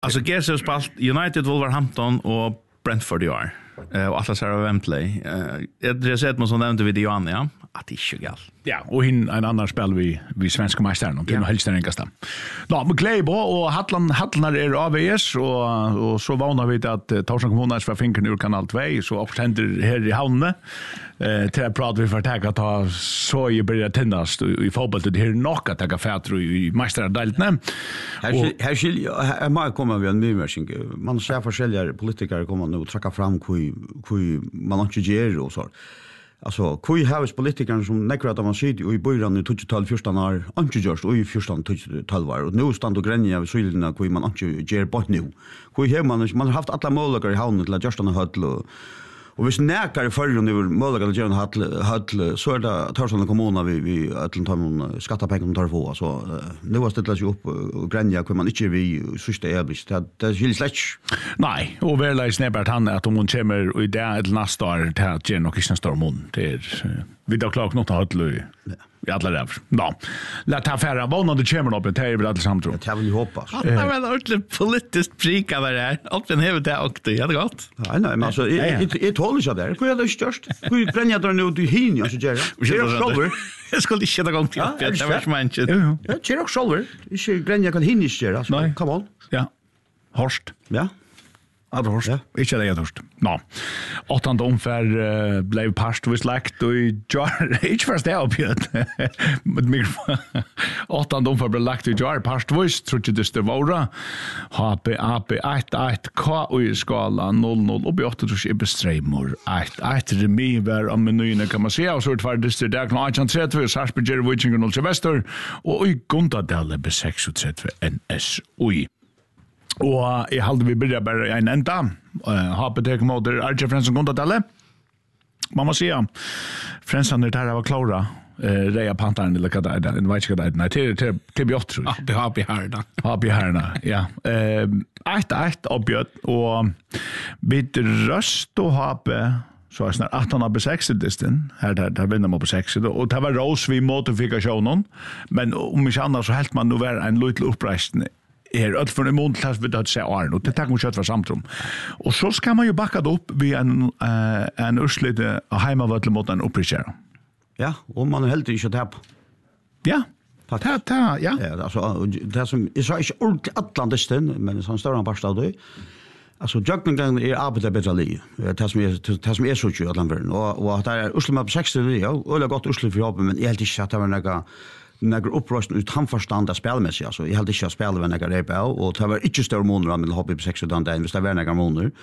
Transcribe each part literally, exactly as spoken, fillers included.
Alltså G C har spalt United, Wolverhampton och Brentford i år. Uh, och alla så Wembley. Eh uh, jag sett man som nämnde vid Johan, ja. Att det är gal. Ja, och hin en annan spel vi vi svenska mästaren och till ja. helst den enklaste. Nå, med Kleibo och Halland Hallandar är A V S och och så vanar vi att uh, Torshavn kommunen ska finka ur kanal två så uppständer här i Havne. Eh till att prata vi för att ta ta så ju börja tändas i fotboll det här nog att ta färdru i mästardelen. Här här skiljer här man kommer vi en mymörsing. Man ser forskjelliga politiker kommer nu tracka fram hur hur man inte gör och så. Alltså, hur har politikerna som nekrar att man sitter i början i tjugotal fjorton år, inte görs och i fjorton tjugotal år. Och nu stand och gränja vid sylderna hur man inte gör bort nu. Hur har man, man har haft alla möjligheter i havnen till att göra sådana höll och Och hvis nekar i förrjun över möjliga att göra en höll så är det Torshavn kommunen vi, vi att ta någon skattepengar tar få. Så nu har ställt sig upp och gränja hur man inte vill sista övrigt. Det, det är helt slätt. Nej, och verkligen snäppert han att om hon kommer i det ett nästa år till att göra något i sin stormon. Det är vi då klart något att höll i. Vi alla där. Ja. Låt ta färra våna det kommer upp det är väl alls samtro. Det vill ju hoppas. Det är väl ordentligt politiskt prika vad det är. Allt den här det och det är gott. Nej nej, men alltså ett håller sig där. Hur är det störst? Hur bränner det nu du hin alltså gör. Det är shoulder. Jag skulle inte ta gång till. Det var smänt. Ja, det är shoulder. Inte bränner kan hin inte göra. Come on. Ja. Horst. Ja. Adhorst. Ja. Ikke det Adhorst. Nå. Åttende omfær uh, ble pastvis lagt og i jar. Ikke først det oppgjøt. Åttende omfær ble lagt i jar pastvis. Tror ikke det stod våre. H P A P ett ett K i skala noll noll. Og åtte tror ikke bestreimor ett ett. Remi var om menyene kan man se. Og så er det ferdig det er klart Anchan tretti. Sarsby Jerry Witchinger noll Sylvester. Og i Gundadale be trettiosex N S oi. Og jeg halde vi byrja bare en enda. Uh, H P T moder Arche Frensson Gundadale. Man må sige, Frensson er der var klara. Uh, Reia Pantaren, eller hva det er. Jeg vet ikke hva det er. Nei, til, til, til Bjott, tror jeg. Det har vi herna. Har vi herna, ja. Ett ett oppgjøtt, og bitt røst og hape, så er snart arton av sex i distan. Her der, der vinner man på sex. Og det var rås vi modifikasjonen. Men om ikke annars så helt man nå være en liten oppreisende er alt for en måned til at vi død seg Arne, og det tar man kjøtt fra samtrum. Og så skal man jo bakke det opp ved en, uh, en urslite av heimavøttel mot en opprikjere. Ja, og man er helt ikke tapp. Ja, ta, ta, ja. Ja, altså, det som, jeg sa ikke ordentlig Atlantisten, men sånn større en parst av det. Altså, jøkningen er arbeidet bedre li. Det som er, det som er så ikke i Atlantveren. Og, og det er urslit med på seksti, ja, og det er godt urslit for jobben, men jeg helt ikke at det var noe några upprustning ut handförstånd att spelmässigt alltså jag hade inte spelat med några repa och det var inte större månader med hobby på sex utan det visst det var några månader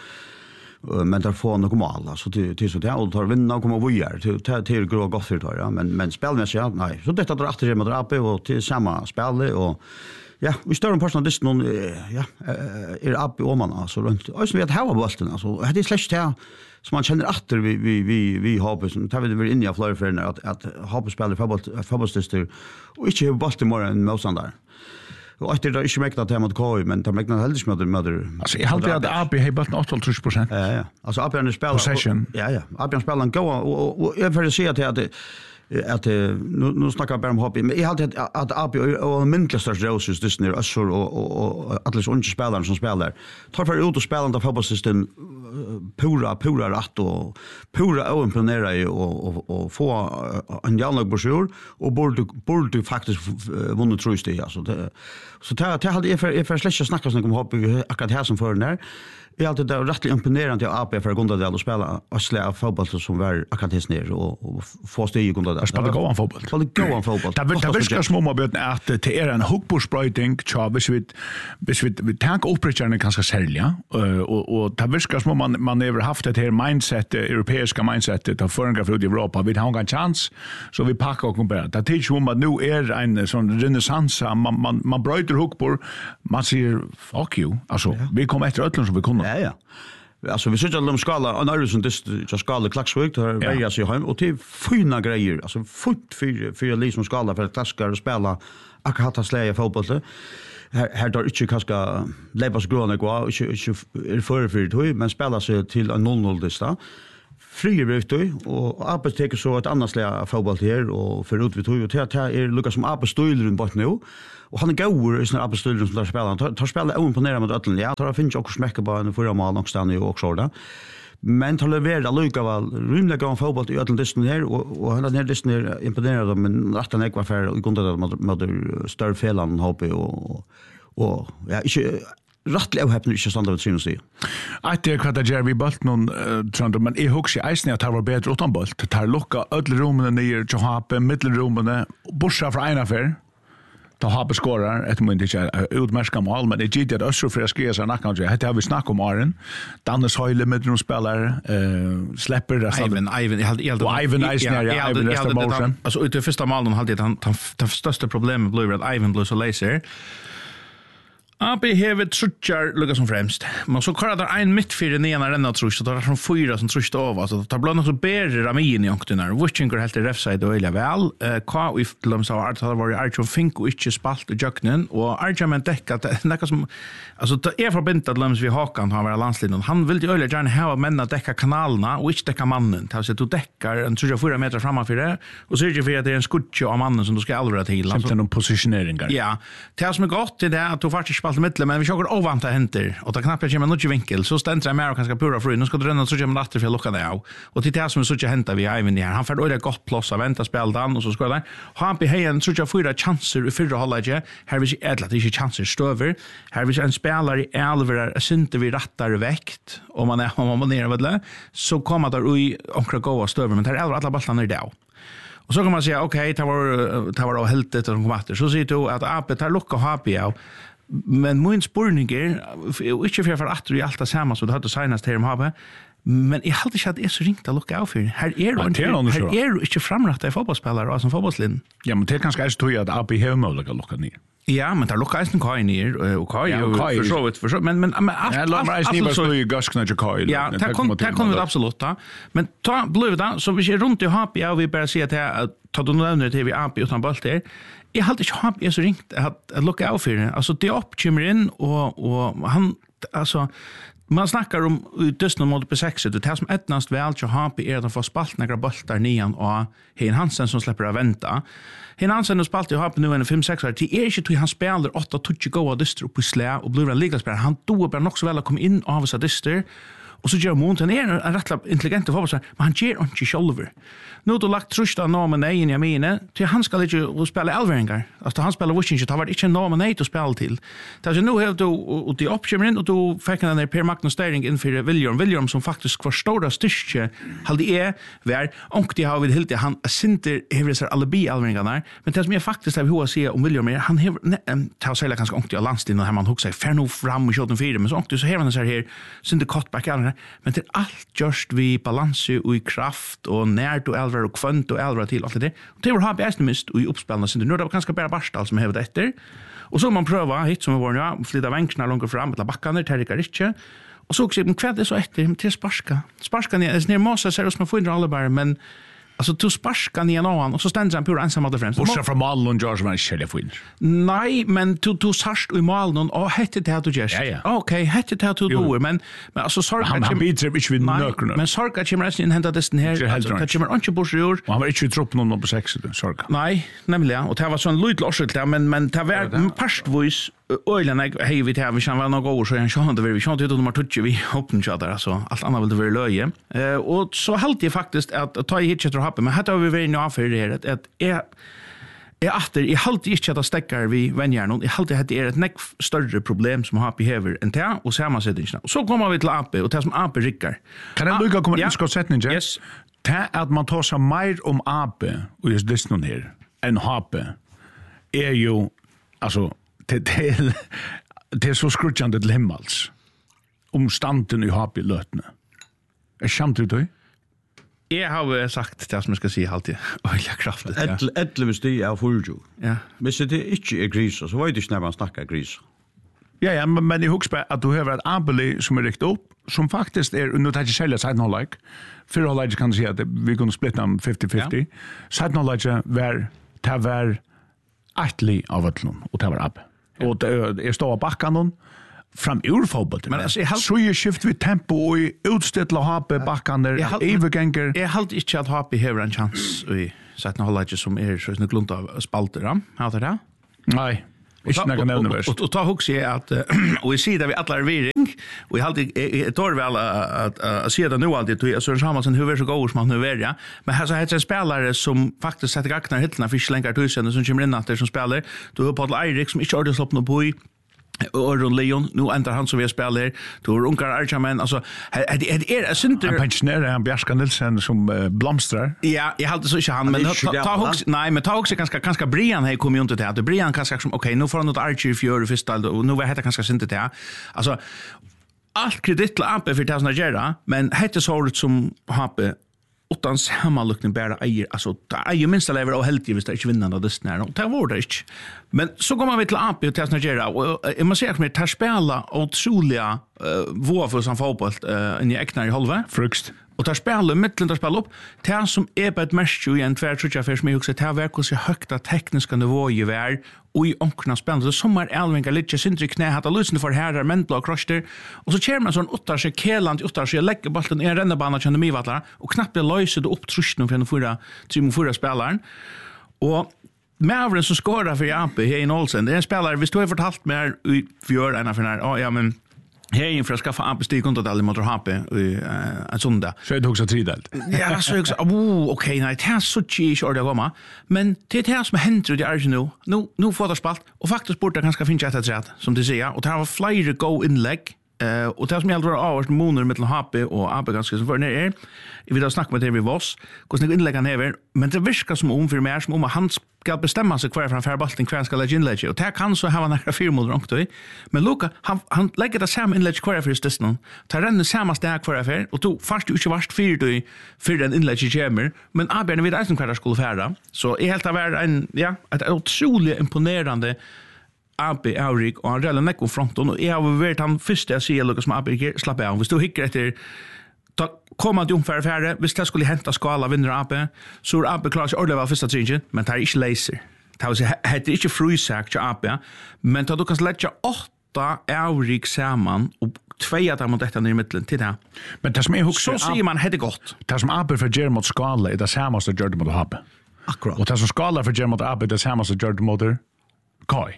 men där får några mål alltså till till så där och tar vinna och komma vidare till till till grå gott för det ja men men spelmässigt nej så detta drar efter med drape och till samma spel och ja vi står en person det någon ja är uppe om man alltså runt och så vi att ha bollen alltså det är släkt här som man känner efter vi vi vi vi har som tar vi det in i flera för att att ha spelar fotboll fotbollsstyster och inte ha Baltimore en motståndare. Och att det är inte mäktat att mot K I men det mäktar helst med med alltså jag hade att A B har bara åttiotre procent. Ja ja. Alltså A B har spelat possession. Ja ja. A B spelar en gå och jag vill säga att det att nu nu snackar jag bara om hobby men jag hade att A B och myndligaste roses det snur Assur och och alla så unga spelare som spelar tar för ut och spelar där fotbollssystemen pura pura rätt och pura oimponera och och och få en jävla brosjur och borde borde faktiskt vunnit tror jag alltså det så det det hade jag för för släcka snacka om hobby akkurat här som för den där. Jag hade det rätt imponerande att A P för Gundadal och spela Asla fotboll som var akademiskt ner och och få steg i Gundadal. Spela gå en fotboll. Spela gå en fotboll. Det vill det viskar små mobben att det är en hookbursprojekt så vis vi vis vi vi tank operatörerna kanske sälja och och det viskar små man man över haft det här mindset europeiska mindsetet av förra för Europa vi har en chans så vi packar och kompara. Det är ju man nu är en sån renässans man man man bryter hookbur man säger fuck you alltså vi kommer efter öllon som vi kunde. Ja ja. Alltså vi sitter om skala en Iris och det just skala klaxvik där väger sig hem och till fina grejer alltså fort för för liksom skala för att klaskar och spela akkurat släja fotboll. Här här där inte kanske läbas gröna gå och inte inte är för för det men spelar sig till en noll noll dista. friebryft och Apple tar så ett annat slag fotboll här och för ut vi tog och det är Lucas som Apple stylren bort nu och han går i såna Apple stylren som där spelar han tar spelar on på nere mot Ötlen ja tar finns också smäcka på en förra mål någonstans ju också där men tar leverera Luca väl rymliga gång fotboll i Ötlen distan här och och han där distan är imponerad men rätt han ekvar för och kunde mot mot större felan hoppe och och ja inte rättligt ohäppt inte standa vid synen sig. Att det kvart att Jerry Bolt någon tror men är också i isen att det var bättre utan Bolt tar lucka öll rummen ner till ha mittelrummen borsa för en affär. Ta ha beskorar ett moment inte utmärska mål men det gick att össur för att skriva så nackan så det har vi snackat om Aaron. Dannes höjle med de spelare eh släpper det så Ivan Ivan jag hade jag hade Ivan Eisner ja Ivan nästa motion. Alltså ut det första målet hade han han största problemet blev att Ivan blev så laser. A B have it trutjar lukka som fremst. Men så kallar det en mittfyrer nena renna trus, så det er som fyra som trus av. Altså, det er blant så bedre ramin i ångtunar. Witchinger helt i refside og øyla vel. Hva vi til dem sa at det var Arjun Fink og ikke spalt i jøkkenen. Og Arjun men dekka, det er nekka som... Altså, det er forbindet til dem vi Hakan har vært landslinjen. Han vil jo øyla gjerne hava menna dekka kanalene og ikke dekka mannen. Det er altså, du dekkar en trettiofyra meter framafyrir, og så er det for at det er en skutje av mannen som du skal alvera til. Samt noen positioneringar. Ja, det som er godt til det er at du faktisk spalt i middel, men vi kjøkker ovanta henter, og da knapt jeg kommer noe vinkel, så stender jeg mer og kanskje pura fri. Nå skal du renne og så kommer natter for å lukke det av. Og til det som er så henter vi Eivind her. Han får øyla godt plås av venta spillet han, og så skal det der. Han blir heien så fyra chanser i fyrre halvleggje. Her vil ikke edla, det er ikke chanser støver. Her vil en spelare i elver, synte vi rattar vekt, om man er om man er vedle, så kommer det ui omkring gåa støver, men det er elver alle ballene er det av. Och så kan man säga okej, okay, det var det var helt det som kom efter. Så säger du att A P tar lucka H P av. Men min spurning är inte för att det är allt det samma så det hade senast här om H P. Men jag hade inte att det är så ringt att lucka av för. Här är det här är det inte framrätta fotbollsspelare och som fotbollslin. Ja, men det kanske är så att A P har möjlighet att lucka ner. Ja, men det lukkar eisen Kai ner och Kai för så vet för så men men men allt allt allt allt så ju gaskna till Kai. Ja, det kom det kom det absolut då. Men ta blev det så vi är runt i H P och vi bara ser att ta då nämner det vi A P utan boll där. Jag hade inte H P så ringt att att lucka av för det. Alltså det upp kommer in och och han alltså man snackar om utdösna mot på sex det här som ettnast väl så H P är att få spalt några bollar nian och Hein Hansen som släpper att vänta. Hein Hansen har spalt i H P nu en fem sex år. Det är inte att han spelar åtta touch goa dyster upp i slä och blir en ligaspelare. Han då bara nog så väl att komma in av så dyster. Och så gör Monten är en rätt intelligent fotbollsspelare, men han ger inte själver. Nu då lagt trusta nomen nej in i mine, till han ska inte spela elveringar. Alltså han spelar Washington, det har varit inte nomen nej att spela till. Det är nu har du och det optionen och då fick han den Per Magnus Stering inför William William som faktiskt var stora styrke hade är var och det har vi helt han synter över så alibi elveringarna, men det som är faktiskt det vi har se om William är han har ta sig ganska onkt i landstinget här man huxar för nu fram och skjuter fyra men så onkt så här han så här synter cutback men det är allt just vi balans och i kraft och när du elver och kvant och elver till allt det. Och det var ha bäst mist och i uppspelna sen nu det var ganska bara Barstal som hävde efter. Och så man pröva hit som var ja flytta vänkna långt fram till backarna till Ricardicke. Och så också kvad det så efter till sparska. Sparska är ner massa så som får alla bara men alltså du sparskar ner någon och så ständer han pur ensam av främst. Borsa från Malon George man skulle få in. Nej, men du du sarst i Malon och hette det du just. Okej, hette det du då men men alltså sorg att han biter inte vid nökrna. Men sorg att jag måste in hämta det den här. Det kommer inte bort ju. Och han var inte trupp någon på sex sorg. Nej, nämligen och det var sån lite lossigt där men men det var pastvoice Ölen jag hej vi tar vi kan vara några år så jag kände vi kände det nummer tjugo vi hoppen så där alltså allt annat vill det vara löje. Eh och så halt jag faktiskt att ta i hitchet och hoppa men hade vi varit nu för det att att är är efter i halt inte att stäcka vi vänjer och i halt det är ett neck större problem som har behavior än det och samma sätt inte. Så kommer vi till A P och det som A P rickar. Kan det lucka komma in skott sättning? Yes. Det att man tar sig mer om A P och just det någon här än H P är ju alltså det det det är så skrutjande till himmels om standen i H P lötne. Är skämt ut då? Jag har sagt det som jag ska säga alltid. Oj, jag kraftigt. Ja. elva steg av fulltjo. Ja. Men så det inte är gris så vet du inte när man snackar gris. Ja, ja, men, men i husker att du har ett Abeli som är riktigt upp som faktiskt är nu tar jag sälja side no like. För all like kan säga att vi kan splitta om fifty fifty. Side no like var ta var atli av atlon och ta var ab. Och det är stå backan hon fram ur fotboll. Men alltså, jag halt- så är skift vi tempo och utställa H P backan där Jag halt- övergånger. Jag halt inte att H P har en chans i sätten hålla inte som är så en glunta av spalter. Har det det? Nej. Ikke noe nevneverst. Och ta också är att och vi ser där vi alla är viring och vi alltid tar väl att att se det nu alltid så Samuelsen hur är så god som han nu är ja men här så heter en spelare som faktiskt sätter gakna hittarna för slängar tusen som kommer in att det som spelar då har Paul Eirik som inte har det slopp nå på i Öron Leon nu ändrar han så vi spelar då har Unkar Archaman alltså det är synter en pensionär han Bjärska Nilsen som uh, blomstrar. Ja, jag hade så inte han men ta, ta också nej men ta också ganska ganska Brian här kommer ju inte till att Brian kanske som okej nu får han något Archie för första och nu vet jag kanske inte det. Alltså allt kredit till A P för det som gör men heter så ut som H P utan sammanlukning bara äger alltså är ju minsta lever och helt givet det inte vinnande det snär och det var det inte. Men så går man vid till A P och till att göra och jag måste säga att man tar spela otroliga uh, våfor som fotboll uh, in i äknar i halva Frukst. och tar spela mittlen tar spela upp det som är på ett match i en tvär tror jag för som jag också tar verkligen så högta tekniska nivå i vär och i onkarna spännande så sommar Elvinga lite syndri knä hade lösen för herrar men blå kroster och så kör man sån åttar sig kelant åttar sig lägger bollen i en rännebana känner mig vattlar och knappt löser det upp trusten för den förra tre fyra spelaren och Mavren så skorar för A P här i Olsen det är en spelare vi står fortalt med i fjör en av den här ja men här inför att skaffa A P stig kontot alla mot H P i en söndag. Så är det också tredelt. Ja, så jag också, oh, okej, nej, det är så tjej ordet att komma. Men det är det som händer i Arjen nu. Nu, nu får det spalt. Och faktiskt borde det ganska finnas ett rätt, som du säger. Och det har flera go-inlägg. Uh, och det som jag var avvars månader mellan H P och A P ganska som för när är. Jag vill ha snacka med det vi var. Hvordan inlägg han hever. Men det virkar som om för mer som om han ska bestämma sig kvar från färbalten kvar ska lägga inlägg. Och det kan så ha några fyra månader också. Men Luka, han, han lägger det samma inlägg kvar för just det. Tar renner samma steg kvar för. Och då fast du inte varst fyra då för den inlägg i kommer. Men A P vid eisen kvar skulle färda. Så är helt av en, ja, ett otroligt imponerande A P Aurik och han redan nekko fronten och jag har varit han första jag ser Lucas som A P slapp av. Hvis du hickar efter ta komma till ungefär färre, hvis det skulle hämta skala vinner A P så är A P klar sig ordentligt av första tringen, men det är inte laser. Det är inte frisak till A P, men då du kan lägga åtta Aurik samman och två att mot detta ner i mitten till det. Men det som är också så säger man hade gott. Det som A P för ger mot skala är det samma som gör det mot H P. Akkurat. Och det som skala för ger mot A P det samma som gör det mot Kai.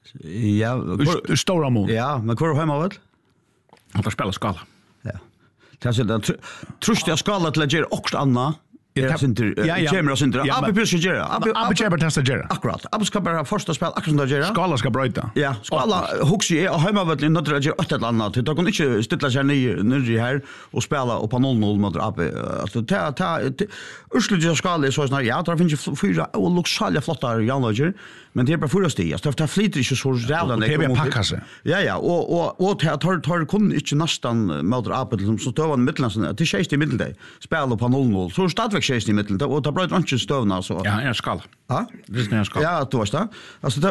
Ja, Ur stora mån. ja, men kvar hemma väl? Han får spela skala. Ja. Det är så där trust jag skala till att göra också Anna. Ja, inte Chamber och inte. A P plus gera. A P Chamber testa gera. Akkurat. A P ska bara första spel akkurat som det gera. Skala ska bryta. Ja, skala huxi är hemma väl inte att göra ett eller annat. Det kan inte stilla sig ner ner här och spela upp på noll noll mot A P. Alltså ta ta urslutet skala är så snart. Ja, där finns ju fyra och luxalja flotta Janlager, men det är bara första steg. Det flyter inte så jävla det är packa sig. Ja ja, och och och tar tar kunde inte nästan mot A P som så stövan mittlansen. Det är i mitten spela på noll noll. Så stad i mitten och det blir inte stövna så. Ja, en skala. Ja, det är en skala. Ja, det var det. Alltså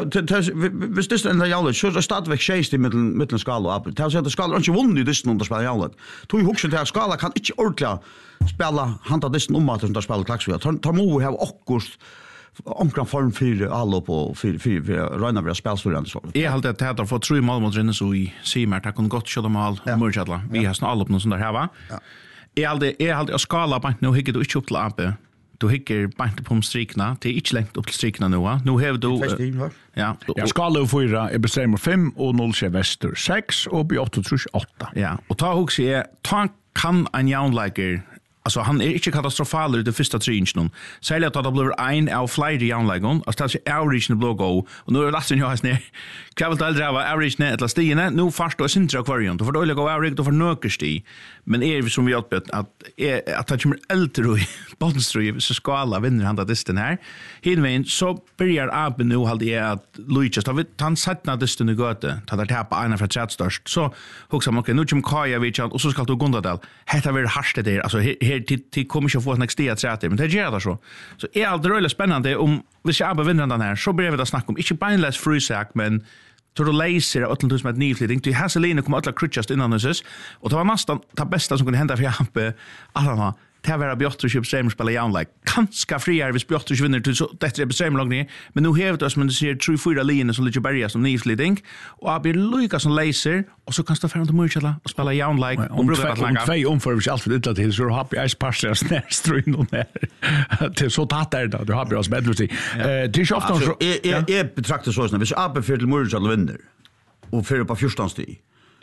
hvis det är en jävla så är stad tjänst i mitten mitten skala upp. Det så att skala inte vunnit det under spela jävla. Tog ju också det skala kan inte ordentligt spela handa det om att de spelar klaxvia. Tar må ha okkurst omkring form för alla på för för Ragnar vi spelstorien så. Jag hade det att få tre mål mot Rennes så i Simart har kunnat gott köra mål Mörchatla. Vi har snart alla på någon sån där här va. Jag hade jag hade att skala på nu hickar du inte upp till A P. Du hickar bant på strikna till inte längt upp till strikna nu va. Nu har du ja. Ja, skala fyra är bestämmer fem och noll kör väster sex och b åtta åtta. Ja, och ta också är ta kan en jaunliker. Alltså han är inte katastrofal i det första tre inchen. Särskilt att det blir en av flera jaunligon. Alltså det är average blå go. Och nu är det lasten jag har snä. Kvävelt äldre av average ner eller stigen. Nu fast och syntra kvarion. Då får du gå average då för nökersti. Men är vi som vi hjälpt att att det kommer äldre i bottenströj så skala vinner han det den här. Hinvägen så börjar A P nu hade jag att Luigi så vi han sätta det i gata. Ta där tappa en för tredje störst. Så huxar man okej nu kommer Kaja vi och så ska du Gundadal. Heter väl harstet där. Alltså till till kommer ju få en extra träte men det gör det så. Så är allt rörligt spännande om vi ska AB vinna den här så blir det att snacka om inte bindless frusak men så då läser att åttiotusen med nyflyttning till Haseline kommer alla crutchast innan oss och det var nästan det bästa som kunde hända för A B alla det var Bjottrus i Beströmer spela jaunlag. Kanska friare hvis Bjottrus vinner till så detta är Beströmer lagning, men nu hevet oss men du ser tre fyra linjer som ligger berga som nyflyding och Abi Lukas som laser och så kan stå fram till Murchella och spela jaunlag och bruka att langa. Om två omför vi allt för det till så har vi ice passer snärstryn och där. Till så tatt där då. Du har oss medlust. Eh det är ofta så är är betraktar så när vi Abi för till Murchella vinner och för på fjorton steg.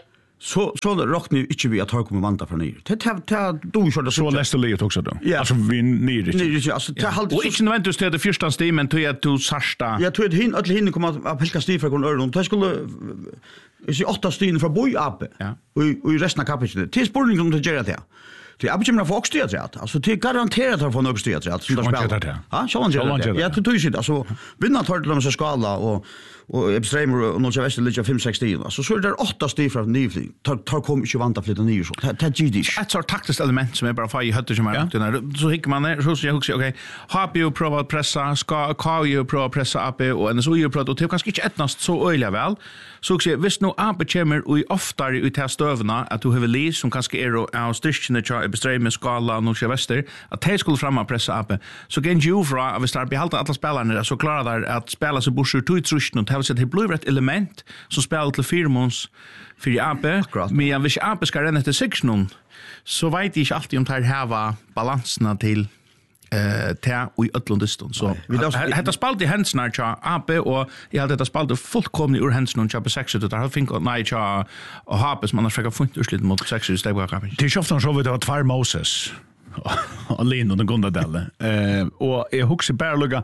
Så så rockar ju inte vi att ha kommer vanta för ner. Det det då så det så läste Leo också då. Ja. Alltså vi ner inte. Alltså det halt och inte nödvändigtvis till det första steg men till att du sarsta. Jag tror att hin alla hinner komma att pelka stig för kon öron. Det skulle är åtta steg från boy uppe. Ja. Och i resten av kapitlet. Det är spårning som det gör det. Det är abgemna för också det. Alltså det garanterat att få en uppstöd att som där spelar. Ja, så han gör det. Ja, det tror jag alltså vinna tar det så skala och och Beströmer och Norge Väster ligger fem sextio. Alltså så är det åtta steg från nyflyg. Tar tar kom inte vanta flytta ner så. Det G D. Ett sort taktiskt element som är bara för i hötter som är så hickar man så så jag också okej. Har ju prova att pressa ska kan ju prova pressa upp och en så ju prova och det kanske inte ettnast så öliga väl. Så också visst nu upp kommer och ofta i testövna att du har lis som kanske är av styrkan i Beströmer skala Norge Väster att det skulle framma pressa upp. Så kan ju fra vi startar behalta alla spelarna så klarar där att spela så bursur to trushen och det det blir ett element som spelar till firmons för i A P, men jag vill A P ska renna till sektionen, så vet jag inte alltid om det här har balanserna till eh ta och i öllundiston så detta spalt i händsna till A P och jag hade detta spalt fullkomligt ur händsna till sex ut där har fink och nej till och H P som man har försökt få urslut mot sex ut steg bakom. Det är ju ofta så vi har två Moses Alin och den Gondadelle. Eh och jag huxar bara lugga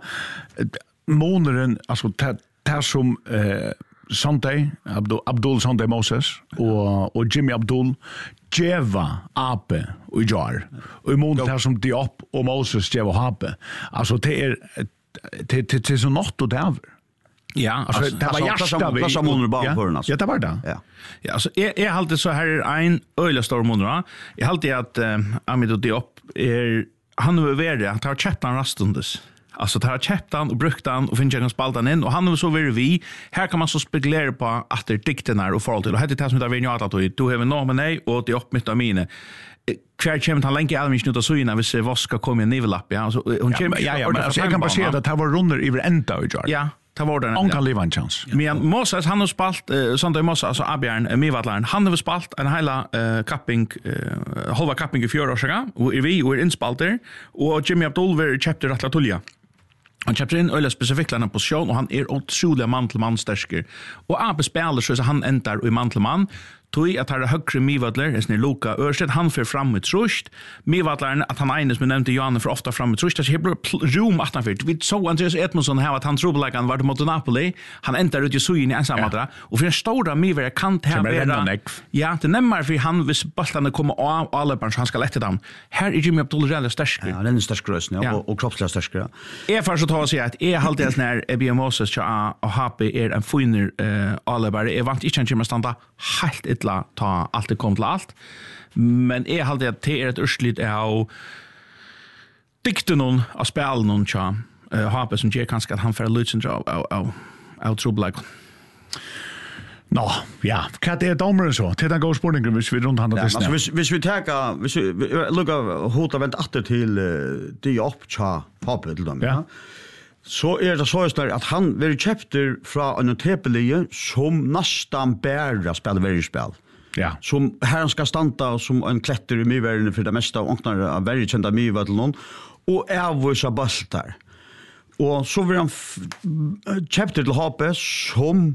månaden alltså det som eh, Sunday, Abdul, Abdul Sunday Moses och, och Jimmy Abdul Jeva Ape och Jar. Och i mån det som Diop och Moses Jeva Ape. Alltså det är det, det, det är så något och där. Ja, alltså, alltså det var hjärsta vi. Plassa månader bara för Ja, det var det. Ja. Ja, alltså jag jag alltid så här är en öliga stor månader. Jag alltid att eh, Amid och Diop är han är över att ha chaptan rastundes. Alltså det har köpt han och brukt han och finns jag spaltan in och han är så very vi här kan man så spekulera på att det dikterna och förhåll till och hade det som där vi njata att du har någon med nej och det upp mitt av mine kvar kommer han länge allmänt nu då så innan vi ser vad ska komma ner lapp ja alltså hon kommer ja ja men alltså jag kan bara säga att det var runder i ända och jar ja ta var den. Han kan leva en chans. Men Moses han har spalt uh, Sunday Moses alltså Abjärn Mivatlaren han har spalt en hela uh, capping uh, halva capping i fjärde årsdagen och vi och inspalter och Jimmy Abdul var chapter att tulja. Han köpte in öle specifikt en position och han är otroligt mantelman stärker. Och A P spelar så han ändrar i mantelman. Tui att ha högre Mivadler, är snir Luka Örstedt, han för fram med trust. Mivadlaren att han eines med nämnde Johan för ofta fram med trust. Det är rum attanfyrt. Vi så Andreas Edmundsson här att han tror att han var mot Napoli. Han ändrar ut i sugen i ensamma. Och för en stora Mivare kan det här vara... Ja, det nämmer för han viss bollarna kommer av alla barn så han ska lätta dem. Här är Jimmy Abdul Relle stärskare. Ja, den är stärskare ja, och, och kroppsliga stärskare. Jag får så ta och säga att jag har alltid när Ebbe Moses och H P är en finner uh, alla bara. Jag vant inte att standa helt ytla ta allt det kom till allt. Men jag har alltid att det är ett urslit av dikten någon av spelen någon tja uh, H P som ger kanske att han får lutsen av av av av trubbel. Nå, ja, kan det är domaren så? Det är en god spårning hvis vi runt han det snart. Hvis hvis vi tar hvis vi lukka hota vent åter till de upp tja H P till dem. Ja. Så är det så är att han vill köpte från en tepelie som nästan bära spelar väldigt spel. Ja. Som här ska stanta som en klätter i myvärlden för det mesta och när är väldigt kända myvärld någon och är bollar. Och så vill han köpte till H P som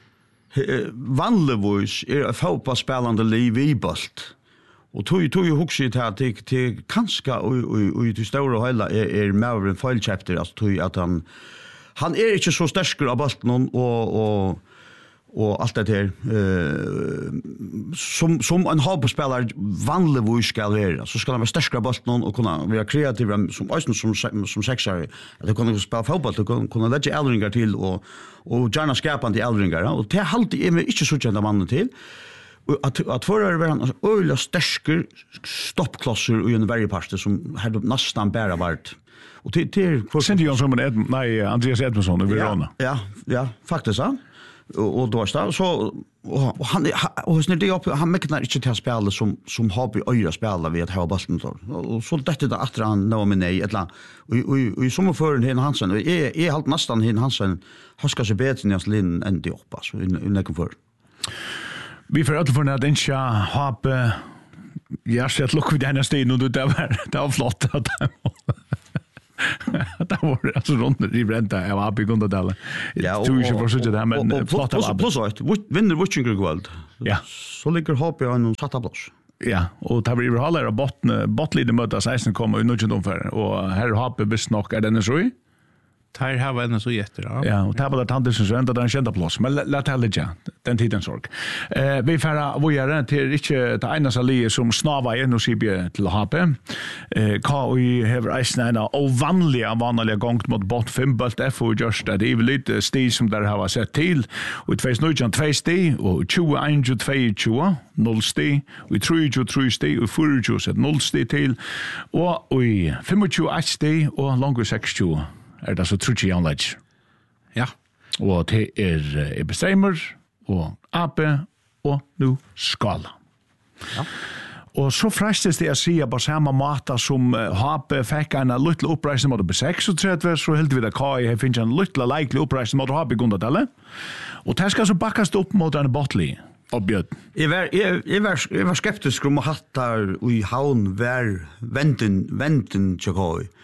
vanligtvis är fotbollsspelande liv i bolt. Och tog tog ju huxit till att det till kanske och och det stora hela är är mer en file chapter alltså tog att han han är inte så stark av bollen och och och allt det där eh som som en hobbyspelare vanligtvis ska vara så ska han vara stark av bollen och kunna vara kreativ som som som som sexare att det kunna spela fotboll och kunna lägga äldringar till och och gärna skapande äldringar och det har alltid är inte så kända mannen till. Att att förra var han öliga stärker stoppklosser i en varje som hade nästan bara varit och till till Sen Jon som en nej Andreas Edmundsson i Verona. Ja, ja, ja, faktiskt så. och och då så så och han och hos när det upp han mäknar inte till att spela som som hobby öra spela vid att ha bollen då och så detta det att han nå med nej ett och och i sommarfören hin Hansen är är halt nästan hin Hansen haskar sig bättre när Linn än det upp så i näcken för vi får åter för att inte ha jag ser att look vid den stenen och det var det var flott att det var alltså runt i ränta jag var uppe i Gundadala. Ja, tror jag för så det men flott av plus plus vinner watching world. Ja. Så ligger hopp i en satta plats. Ja, och det blir hållare botten botlide möta sexton kommer i nödvändigt omfär och här hoppe bis nog är den så i. Tar har väl så jättebra. Ja, och tar bara tanten så ända den kända plats. Men låt henne ja. Den tiden sorg. Eh vi färra vad gör det till inte det ena salie som snava är nu C B till H P. Eh kan vi have isna och vanliga vanliga gångt mot bot fem bult F och just det är lite stig som där har sett till och två snöjan två stig och tjugoett två noll stig och tre tre stig och fyra sett noll stig till och oj tjugofem stig och långt sextio är det så trutje anlegg. Ja. Og det er Ebestreimer og Ape og nu Skala. Ja. Og så frestes det å si på samme måte som Hape fikk en liten oppreisning mot B seksogtretti, så helt vi det K I finner en liten likelig oppreisning mot Hape i Gundadale. Og det skal så bakkast opp mot en bottlig oppbjød. Jeg var, jeg, jeg, var, jeg var skeptisk om å hattar i havn var venten, venten til K I.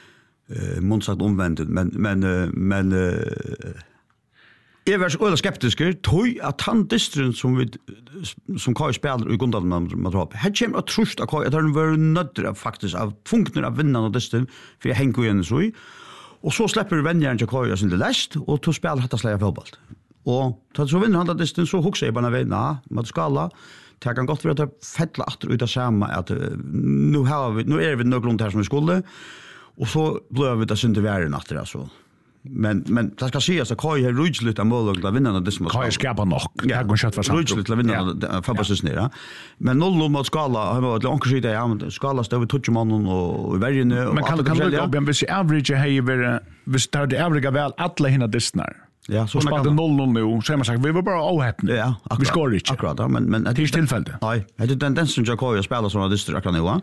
Uh, mundsagt omvendt, men men uh, men uh, jeg var så skeptisk tog at han distren som vi som K I spiller i Gundadal med drap. Her kommer at trust av K I at han var nødder faktisk av punkter av vinnene og distren for jeg henger igjen så i. Og så slipper vennjeren til K I sin lest og to spiller hatt slag av fotball. Og til så vinner han da distren så hugser jeg bare ved na med Skala. Det kan godt være at det fettler atter ut av samme at uh, nå har vi nå er vi noe her som vi skulle. Och så blev vi det synd till världen efter alltså. Men men det ska sägas att K I har rujligt att måla att vinna det som K I skapar nog. Jag går kött för sant. Rujligt att vinna fotbollsnära. Ja. Men noll noll mot Skala har varit långt skit ja, Skala står vi touch mannen och i världen och men kan kan du gå om vi average här vi tar det average väl alla hinna distnar. Ja, så spelar det noll noll nu. Så man sagt vi var bara ohäpna. Ja, vi skor inte. Akkurat, ja, men men det är tillfället. Nej, det är den den som jag K I spelar såna distrar kan nu va.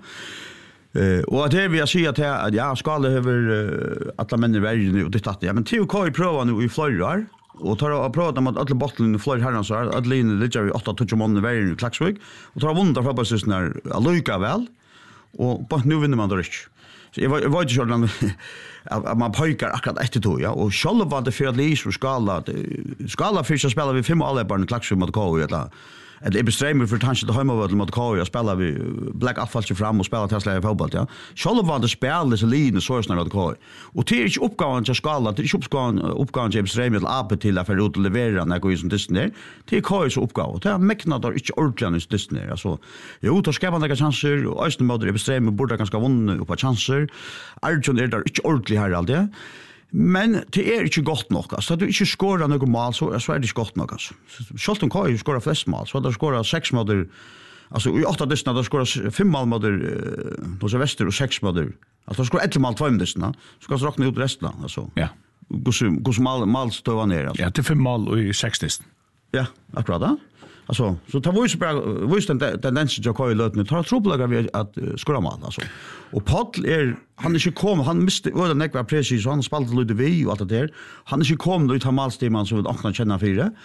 Eh och att det vill jag säga att ja Skala över uh, alla människor världen och det att ja men T O K I prövar nu i Florida och tar och pratar med alla bottlen i Florida här så att Linn ligger vi åtta touch månader världen i Klaxvik och tar vunnar för bara när Alluka väl och på nu vinner man då inte. Så jag var jag var inte så att man pojkar akkurat efter då ja och själva var det för att Lins och Skala Skala fiskar spelar vi fem alla barn i Klaxvik mot K I eller eller Ebestreimer för kanske det hemma vad mot K I spelar vi Black Afalche fram och spelar Tesla i fotboll ja. Själva var det spel så lite så snart K I. Och det är inte uppgåvan till Skala, det är inte uppgåvan uppgåvan till Ebestreimer att till att för att leverera när går som Disney. Det är K I's uppgåva. Det är mäkna där inte ordentligt Disney alltså. Jo, då ska man ta chanser och Östen mot Ebestreimer borde ganska vinna upp chanser. Arjun är där inte ordentligt här alltid. Men det är inte gott nog. Alltså du inte skorar några mål så så är det inte gott nog alltså. Schalt och Kai skorar flest mål. Så där skorar sex mål. Alltså i åtta distna där skorar fem mål mål då så väster och sex mål. Alltså skorar ett mål två distna. Ska så räkna ut resten alltså. Ja. Gus gus mål mål står ner alltså. Ja, det fem mål och sex distna. Ja, akkurat då. Alltså så tar vi ju bara visst den tendensen jag Kai låt nu tar trubbelagar vi att skora mål alltså. Och Paul är han är inte kom han miste var den ekva precis han spaltade lite vi och allt det där. Han är inte kom då i ta målstiman så att han känner för det.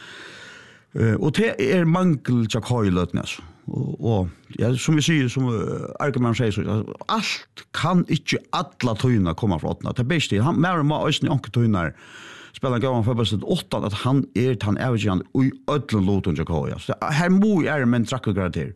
Eh och det är mangel jag Kai låt nu alltså. Och och ja som vi säger som argument säger så allt kan inte alla tyna komma från åtta. Det bästa han mer och mer ösn onkel tynar spelar gåvan för bara åtta att han är han övergen i ödlan låten jag Kai. Så här må är men trackgrader.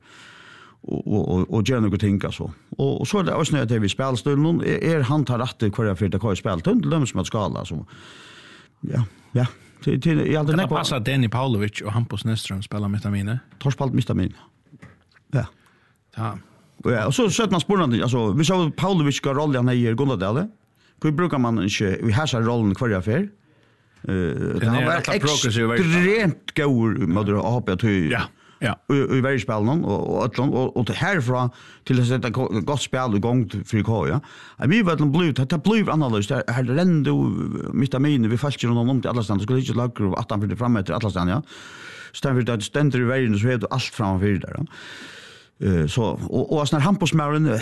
och och och gör något tänka så. Och, och så är det också när det vi spelstunden är, är han tar rätt i kvar för det kan ju spela tunt löms med skala så. Ja, ja. Till till jag hade näck passa Danny Paulovic och Hampus Näsström spelar med Tamine. Tar spalt med Tamine. Ja. Ja. Och ja, och så sätter man spännande alltså vi såg Paulovic ska roll han i Gundadale. Hur brukar man inte vi har så rollen kvar för? Eh, det har varit extremt god med att ha på till. Ja. Ja. I, i varje spelen och och och och härifrån till att sätta gott spel igång för K ja. Jag vill väl bli det det blir analys där här rendo vitamin vi fast ju någon om till alla ständer skulle inte lagra att han för det framåt till alla ständer ja. Ständer det ständer i vägen så vet du allt framför där. Eh så och och såna handbollsmären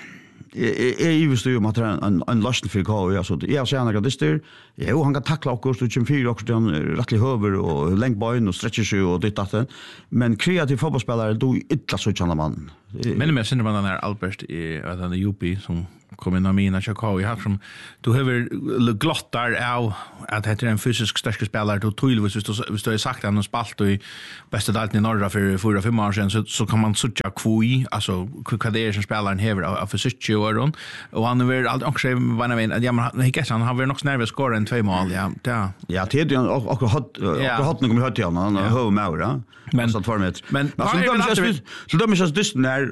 är ju just det att en en lasten för K ja så jag ser några dyster. Jo han kan tackla också så tjugo fyra också den rättlig höver och länk bön och stretcher sig och det där. Men kreativ fotbollsspelare då illa så tjänar man. Men med synd man den här Albert i att han är U P som kommer in av mina Chicago jag har som du har glottar av att det är en fysisk stark spelare då tydligvis hvis du hvis du har sagt han har spalt i bästa delen i norra för fyra fem år sedan så så kan man söka kvui alltså vad det är som spelaren häver av fysik och och han vill alltid också vad jag menar ja men han han har väl nog nervös skora en två mål ja ja ja det är och och har och har någon hört igen han har med va men så för mig men så de så de är just där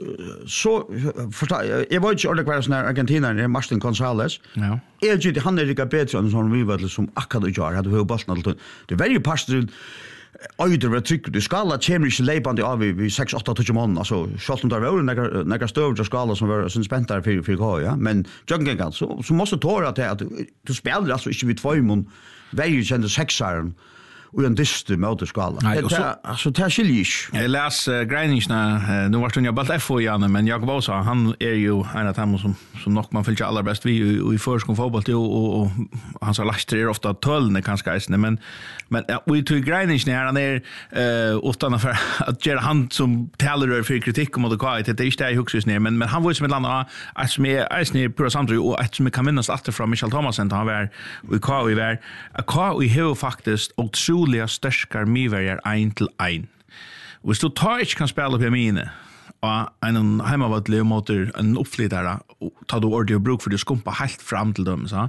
så jag var ju ordentligt kvar när Argentina är Martin González. Ja. Är ju han är lika bättre än sån vi var som akkurat gör hade vi bollen alltid. Det är väldigt pastor Öder var tryck du skala chemisk laband av vi sex åtta tusen man alltså skotten där var några några större skala som var sen spänt där för för ja men joggen så så måste tåra att att du spelar alltså inte vid två mun väldigt kände sexaren och en dyster motorskala. Det alltså det skiljer. Jag läs uh, Greiningsna uh, nu var det ju bara F O Janne men Jakob Osa han är ju en av dem som som nog man fyller allra bäst vi i, i förskon fotboll till och, och han så laster är ofta tölne kanske isne men men ja, vi tog Greiningsna här han är uh, ofta för att göra han som talar för kritik om det går det är inte det huxus ner men men han var ju som ett land att som är isne på samtidigt och att som kan minnas åter från Michael Thomasen han var vi kvar vi var kvar vi har faktiskt och Julia störskar miverjar ein til ein. Og hvis du tar ikke kan spela på mine, og en heimavadlig måter en oppflytare, ta du ordet og bruk for du skumpa helt fram til dem, så,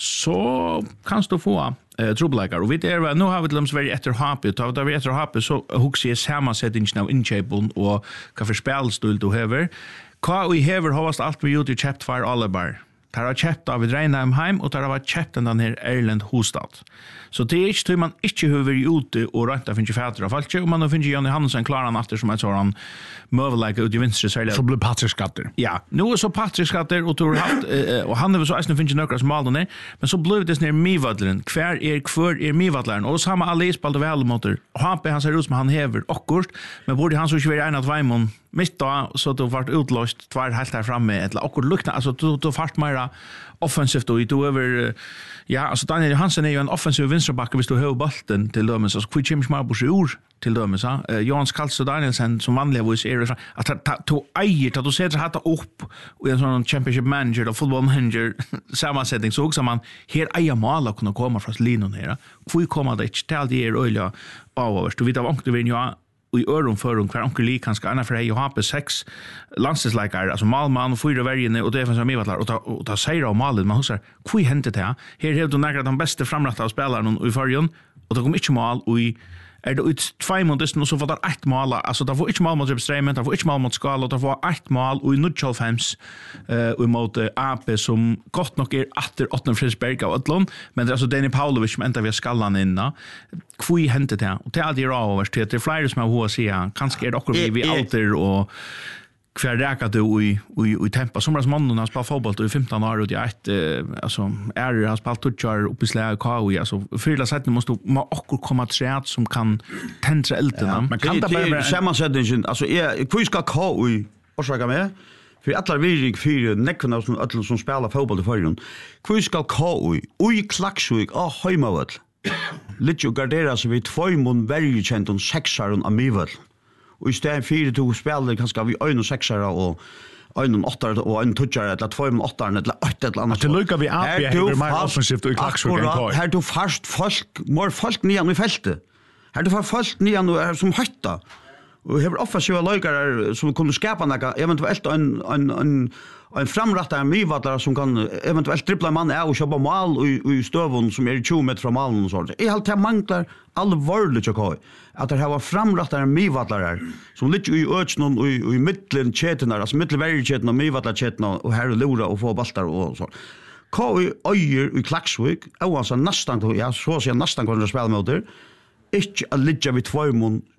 så kan du få eh, trobeleikar. Og vi er, nå har vi til dem som er etter hapi, og da vi er etter hapi, så hukser jeg sammansettingen av innkjøpen og hva for spelstul du hever. Hva vi hever hovast alt vi gjort i kjøpt for alle bar. Tar har kjøpt av Reinheim heim, og tar har kjøpt den her Erlend Hostad. Så det er ikke til man ikke høver ute og rønta finner fæter av falske, og man finner Jonny Hansen klarer han etter som et sånn møvelegge ut i vinstre særlig. Så blir Patrik Skatter. Ja, nå er så Patrik Skatter, og, haft, uh, og han er så eisen finner nøkere som malen er, men så blir det sånn mivadleren. Hver er hver er mivadleren, og samme alle i spalte velmåter. Og han, han ser ut som han hever akkurat, men borde han så ikke være en av Dveimon mitt da, så du vart utlåst tvær helt her framme, eller akkurat lukta, altså du, du fart mer offensivt och du över ja alltså Daniel Johansson är ju en offensiv vänsterback hvis du har bollen till dem så kvitt chimisch mal på ur till dem så uh, Johans Karlsson Danielsen som vanliga var är att to ejer att du sätter hata upp och en sån championship manager och football manager sammansättning så också man här ejer mal att kunna komma från linan här kvui komma det till det är öliga avvars du vet av onkel vem jag i öron för om kvar onkel lik kanske annars för hej och ha på sex landslagsläkare alltså malman och fyra värjene och det fanns med vattlar och ta och ta säger om malen man husar kvui hände det här här helt och några de bästa framrätta spelarna i förrjun och det kom inte mal och i är det ut två månader och så var det ett mål alltså det var inte mål mot Strömmen det var inte mål mot Skala det var ett mål och i Nutchalfhems eh och mot A P som gott nog är åter åtta Frisberg och Atlant men det är alltså Danny Paulovic som ända vi skallan inna kvui hände det och det är det över till det flyers med H C kanske är det också vi alter och kvar räka du i i i tempo som ras mannen har spelat fotboll i femton år och det är ett alltså är det har spelat touchar upp i slag K I alltså fylla sätt måste man också komma till rätt som kan tända elden man kan det bara sammansättningen alltså är hur ska K I och så med för alla vill för neckna som alla som spelar fotboll i förrjun hur ska K I oj klaxvik och hemavall Litjo Gardera så vi två mun väldigt känt och sexaren amivel och istället för att du spelar kanske vi en och sexare och en och åtta och en touchare eller två och åtta eller ett eller annat. Det lukar vi upp i hur mer offensivt och klaxvik än K I. Här du fast folk mer folk nian i fältet. Här du får folk nian och som hötta. Och har offensiva lökare som kunde skapa några eventuellt en en en en framrättare myvallare som kan eventuellt dribbla man är och köpa mål i i stövon som är tjugo meter från målen och så. Det är helt det manglar allvarligt jag kan att det här var framrättare myvallare som ligger i öchnon och i mitten chatten alltså mittelvärde chatten och myvallare chatten och här lura och få bollar och så. K I öjer i Klaxvik och alltså nästan ja så ser nästan kunna spela mot det. Inte att ligga vid två mån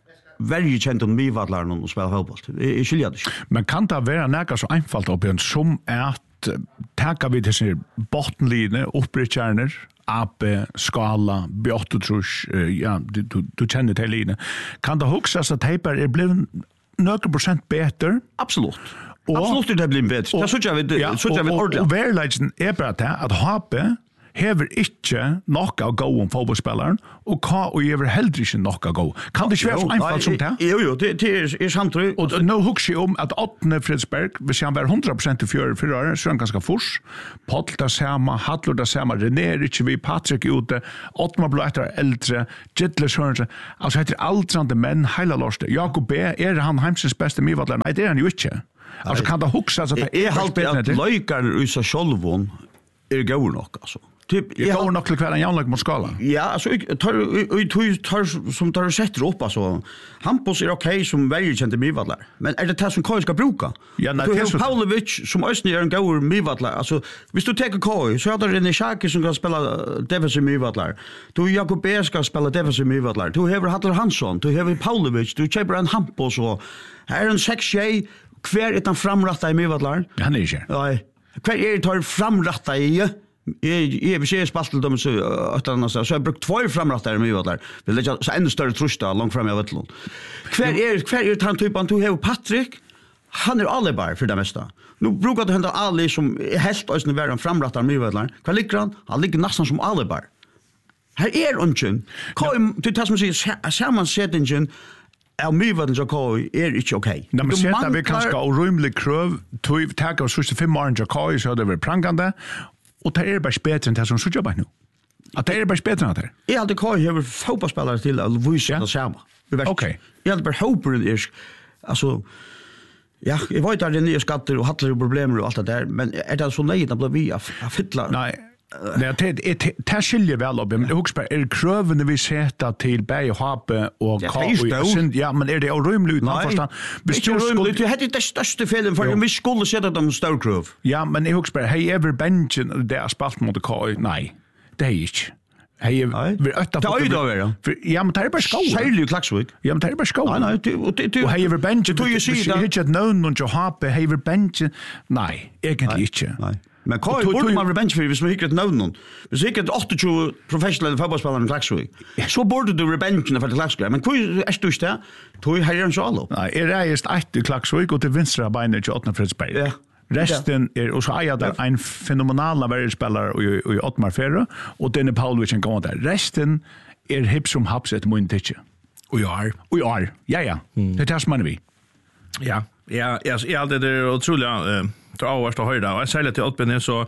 väldigt känt om Mivallar och spela fotboll. Jag skiljer det. Men kan det vara något så einfalt upp igen som att taka vi till sin bottenlinje, uppbrytjärner, A P, skala, B åtta trus, ja, du, du, du känner till linje. Kan det huxas att tejpar är blivit några procent bättre? Absolut. Og, Absolut er det blir bättre. Det så jag vet, ja, så jag vet ordentligt. ordentligt. Og verleggen er bare det at H P hever ikke nok av gå om fotballspilleren, og K og hever heller ikke nok av gå. Kan det ikke være så einfalt som det? Jo, jo, det, det er, er sant. Og nå husker jeg om at Åttne Fridsberg, hvis han var hundra prosent i fjøret fyrre år, så er han ganske fors. Poll det samme, Hadler det samme, René er ikke vi, Patrick ute, Åttne ble etter eldre, Gittle Sørensen, altså heter aldrande menn, heila lorste. Jakob B, er han heimsens beste mivadler? Nei, det er han jo ikke. Altså kan det huske at det er halte at løykar i seg sjølvån er gauur nok, altså. Typ, jag går nog till kvällen jämlik mot skala. Ja, alltså tar tar tar som tar sätter upp alltså. Hampus är okej som väljer kände Mivallar. Men är det det som K ska bruka? Ja, nej, du det har så. Paulovic som ösn är en goer Mivallar. Alltså, hvis du tar K så har du en Shaki som kan spela defensiv Mivallar. Du Jakob B ska spela defensiv Mivallar. Du har Hadler Hansson, du har Paulovic, du köper en Hampus och här är en sex tjej kvar utan framratta i Mivallar. Ja, han är inte. Nej. Kvar är tar framratta i Jeg jeg vil se spastel dem så at han så jeg brukt två framrattar med vad där. Vill lägga så ännu större trusta långt fram i Vettlund. Kvar är kvar är han typen du har Patrick. Han är alibi för det mesta. Nu brukar det hända Ali som är helt ösnen vara en framrattar med Vettland. Kvar ligger han? Han ligger nästan som alibi. Här är ungen. Kom du tar som säger sammansättningen av Mivallen så K är inte okej. När man ser att vi kanske orimligt kröv tog tag och så fem år i K så det var prangande. Och det är bara bättre än det som suger bara nu. Att det är bara bättre än det. Jag hade K har fotbollsspelare till att visa det samma. Okej. Jag hade bara hoppas är alltså ja, jag vet att det är nya skatter och hattlar problem och allt det där, men är det så nöjt att bli vi att fylla? Nej. Nej, det det det skiljer väl upp. Men hooks på är krövande vi sätter till Berg och Hape och K. Ja, men är det orimligt utan förstånd? Består skulle det hade det största felet för vi skulle sätta dem stor kröv. Ja, men hooks på hey ever benchen där spalt mot K. Nej. Det är inte. Hej, vi ötta på. Det är ju då. Ja, men det är bara skål. Sälj Klaxvik. Ja, men det är bara skål. Nej, nej, du du. Och hej ever benchen. Du ju ser det. Hit jag någon och Hape hej ever benchen. Nej, egentligen inte. Nej. Men K borde man revenge för hvis man hickar någon någon. Hvis hickar åttiotvå professionella fotbollsspelare i Klaxvik. Så borde du revenge för Klaxvik. Men hur är du där? Tog här en så Nej, är det just ett i Klaxvik och till vänstra benet till Åtna Fridsberg. Ja. Resten är och så är det en fenomenal världsspelare i i Ottmar Ferre och den är Paulovic går där. Resten är hip som haps ett muntiche. Och jag är. Och jag är. Ja ja. Det tar man vi. Ja. Ja, jag är alltid det otroliga eh tråvart att höra. Och jag säger till Ottben är så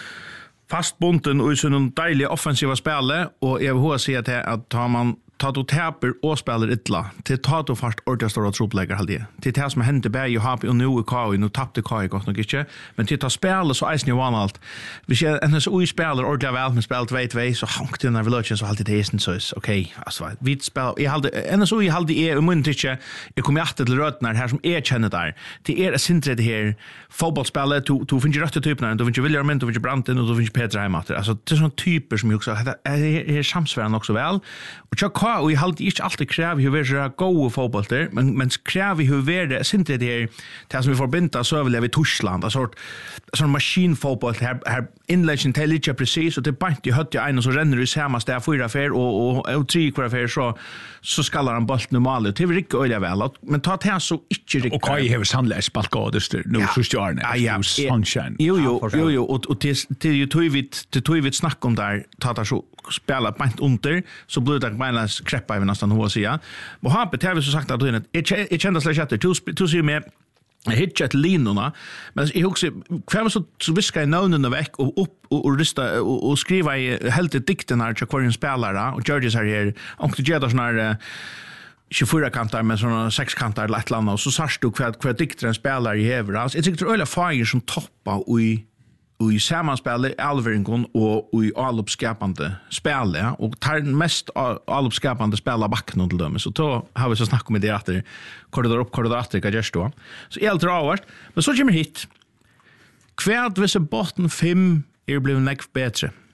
fastbunden och i sån dejliga offensiva spelare och jag vill ha se att att tar man tar du täper och spelar illa till tar du fast ordentligt stora troplägger halde. Till det som hände Berg och Happy och nu i K och nu tappade K gott nog inte. Men till ta spela så är ju allt. Vi ser en så i spelar ordentligt väl med spel två två så hankt den Revolution så alltid det är så okej. Alltså vi spelar jag hade en så i halde är om inte inte jag kommer åter till rötnar här som är känner där. Det är syntre det här fotbollsspelare to to finns ju rätt typerna då finns ju William då finns ju Branten och då finns ju Peter Heimater. Alltså det är såna typer som också är är samsvärande också väl. Och jag och jag hade inte alltid kräv hur vi ska gå fotboll där men men kräv hur vi det syns det där det som vi förbinda så över vi Tyskland alltså sån maskinfotboll här här inläggen till lite precis och det bant ju hött jag en och så renner det samma där fyra för och och, och tre kvar för så så skallar han boll normalt det är riktigt öliga väl men ta det så inte riktigt och Kai har sannligen spalt gådest nu så stjärna ja ja sunshine jo jo jo jo och och till till ju tvivit till tvivit snack om där ta det så spela bant under så blir det bara kreppa även nästan hur säga. Och har det så sagt att du är kända slash att du du ser med hitchat linorna men jag också kvar så så viska i nånen veck och upp och rista och skriva i helt dikten här till kvar spelare och Georges är här och det gör såna här tjugofyra kantar med såna sex kantar lätt landa och så sarst du kvar kvar diktaren spelar i Everas. Jag tycker det är alla fire som toppar och i och i sammanspel Alveringon och och i allopskapande spel ja och tar mest allopskapande spela backen till dem så då har vi så snack om det efter korridor upp korridor efter kan jag stå så helt råvart men så kommer hit kvärt vissa botten fem är blev näck bättre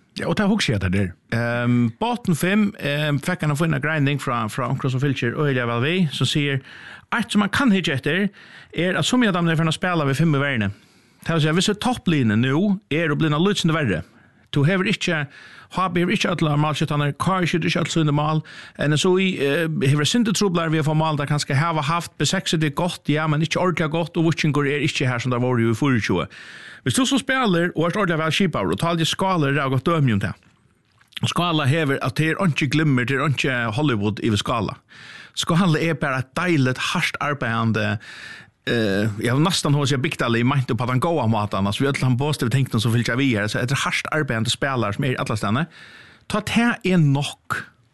Ja, och det har också det där. Ehm Botten fem ehm fick han få en grinding från från Cross of Filcher och jag väl vi så ser att som man kan hitta efter är att som jag dem för att spela vid fem värne. Det vill säga hvis topplinjen nu är det blir en lutsen värre. Du har inte har vi inte att lära malchetaner kar should inte alltså in the mall och så i har synte trubblar vi får mal där kanske ha haft besexet det gott ja men inte ordentligt gott och watching går är inte här som där var ju för tjugo. Vi står så spelar och är ordentligt väl skipa och tal de skalar där gått dömjum där. Skala hever att det är inte glimmer det är inte Hollywood i skala. Skala är bara ett dejligt harst arbetande Uh, jag har nästan hos jag byggt alla i mind på att han går av maten så vi har han positivt tänkt så vill jag vi är så ett harst arbetande spelare som är alla stanna ta det är nog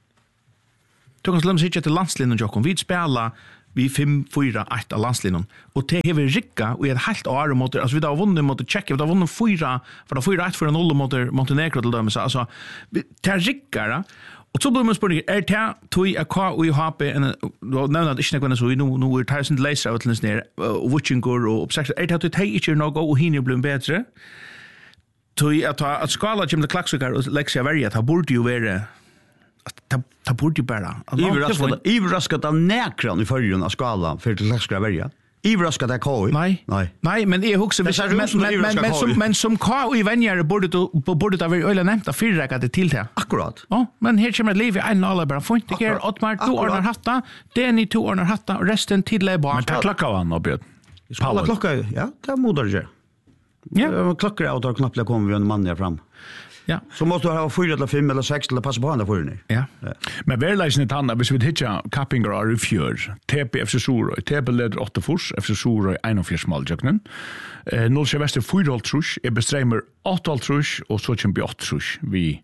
du kan slumma sig till landslinjen Jokon vi spelar vi fem fyra ett av landslinjen och det har vi ricka och ett helt år mot alltså vi har vunnit mot Tjeckien vi har vunnit fyra för det fyra ett för noll mot Montenegro till dem så alltså det ricka och så blir man spårning är det tog a car och H P en då nämnde att inte kunna så nu nu är Tyson Laser ut läs ner och watching går och obsessed är det att ta inte något och hinner bli bättre tog att att skala Jim the Klaxikar och Lexia Varia ta borde ju vara ta ta borde bara överraskat av näkran i förrjun av skala för till Lexia Varia Ivraskat är K I? Nej. Nej. Nej, men jag huxar men men men men som men som K I vänjer borde då borde det vara öle nämnt att förräcka det till det. Akkurat. Ja, men här kommer det liv i en alla bara fint det är åt mer två ordnar hatta. Det är ni två ordnar hatta och resten till läba. Men ta klocka han och bjöd. Alla klocka ja, det modar ju. Ja, klockar out och knappt kommer vi en man där fram. Ja. Så måste du ha fyra eller fem eller sex eller passa på andra för ni. Ja. Men verkligen inte han hvis vi hitcha Kappingar är i fjör. T P F C Sorøy, T P leder åtta fors, F C Sorøy einogfjørs måljöknen. Eh noll Sylvester Fyrhol trusch, är bestreamer åtta trusch och så kjem åtta trusch vi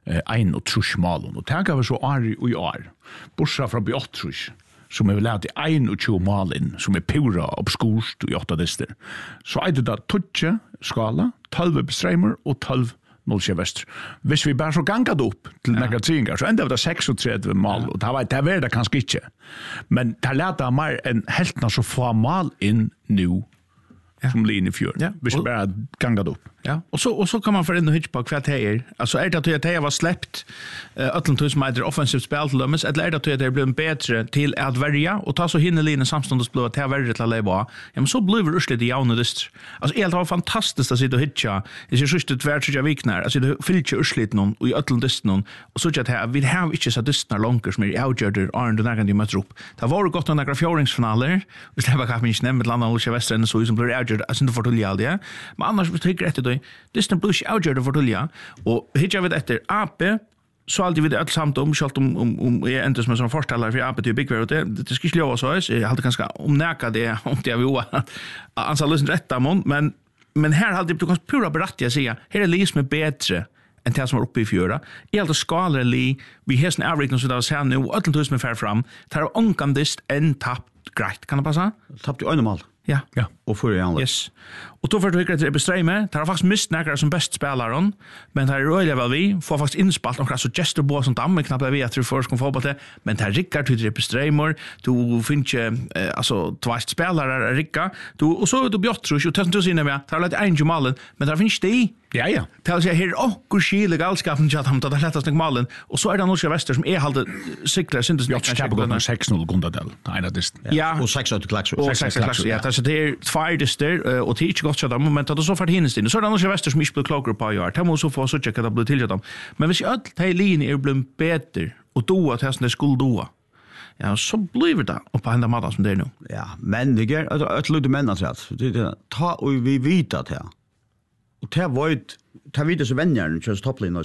en och trusch mål och tänker vi så är och är. Borsa från åtta trusch som är lärt i en och tjugo målen som är pura obskurt och åtta dister. Så är det där touche skala, tolv bestreamer och tolv noll Sylvester. Hvis vi bara så gangat upp till ja. Några tringar så ända var det sexogtrettio mål och det var det var det kanske inte. Men det lät mer en helt så få mål in nu. Ja. Som linje fjör. Ja. Vi ska bara gangat upp. Ja. Och så och så kan man för ändå hitcha på kvart här. Alltså är det att det har släppt åttiotusen meter offensivt spel till dem eller är det att det blir bättre till att välja och ta så hinner linjen samståndes blå att det värre till att leva. Ja men så blir det rusligt i jauna dist. Alltså helt var fantastiskt att sitta och hitcha. Det är just det tvärt så jag viknar. Alltså det fyller ju rusligt någon och i åttiotusen dist någon och så att här vi har inte så distnar långt som är outgörder är den där de möter upp. Det var gott några fjärdingsfinaler. Vi släpper kanske inte nämnt landa och Västern så som blir outgörd alltså inte fortulja det. Men annars tycker jag det Disney Plus outgörd fortulja och hittar vi efter A P så alltid vi det samt om skalt om om om är inte som en sån förställare för A P till Big Bear det det ska slå så är jag hade ganska om näka det om det vi var alltså lyssna rätta mon men men här hade du kanske pura berätta jag säga här är lis med bättre än det som var uppe i fjöra. I allt skalerli vi har en average så där så här nu åttiotusen med fär fram tar onkandist en tapp grejt kan det passa? Tappte ju önemal. Ja. Ja. Och för i andra. Yes. Och då för att tycka att det är besträmme, det har faktiskt mist några som bäst spelaren, men det är rörliga väl vi, får faktiskt inspalt några så gestor på sånt damm, knappt jag vet hur först kom fotboll det, men det här rickar till det är besträmmer, du finns ju, eh, alltså, tvåst spelare ricka, du, och så är du bjottrus, och tusen tusen med, det har lagt en malen, men det finns det i. Ja, ja. Det vill säga, här är också skil i galskapen till att han tar det lättast malen, och så är det Norska Väster som är halvt sikra, syntes det. Jag ska gå med sex noll Gundadell. Nej, det är ja. Och sex åt klax. Och sex klax, ja. Det är två dyster, och det är inte gott så där, men det är så fart hinnes in. Så är det Norska Väster som inte blir klokare på år. Det måste få så tjecka det blir till dem. Men hvis jag allt här linjen är blivit bättre, och då att hästen skulle då, ja, så blir det och på hända maten som det är nu. Ja, men det är ett lite männas rätt. Ta och vi vet att det. Och det var ett, det vet så vänjaren just topplinjen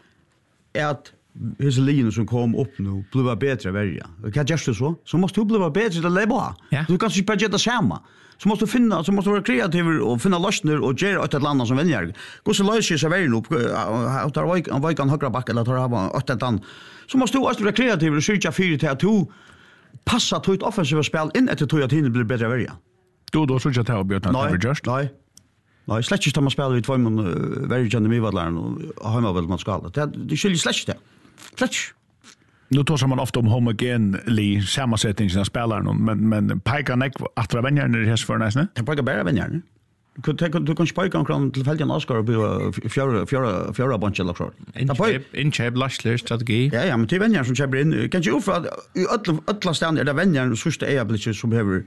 är att hese linjen som kom upp nu blir bättre välja. Och kan just så så måste du bli bättre att leva. Ja. Du kan inte bara göra samma. Så måste du finna så måste du vara kreativ och finna lösningar och göra ett land som vänjer. Gå så löser sig väl nu att ta vik en vik en högra back eller ta ha åt ett annat. Så måste du också vara kreativ och söka fyra till att du passa till ett offensivt spel in efter att det blir bättre välja. Då då så jag tar Björn att det just. Nej. Nej, slett ikke man spiller i två mån veldig kjenne mivadlaren og har man vel man skal. Det det skiljer slett det. Slett. Nu tar man ofta om homogenlig sammansättning av spelaren men men pekar nek att vänjaren är häst för nästan. Det pekar bara vänjaren. Du kan du kan spike omkring till fälten Oscar på fjärde fjärde fjärde bunch eller så. In shape Lashley strategi. Ja, ja, men det vänner som köper in. Kan ju för i alla alla ständer där vänner sista är blir som behöver